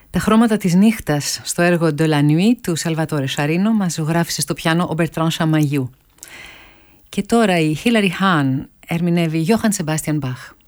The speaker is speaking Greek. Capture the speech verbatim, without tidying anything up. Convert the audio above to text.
Τα χρώματα της νύχτας στο έργο «De la Nuit» του Σαλβατόρε Σαρίνο μας ζωγράφισε στο πιάνο ο Bertrand Chamayou. Και τώρα η Hilary Hahn ερμηνεύει Johann Sebastian Bach.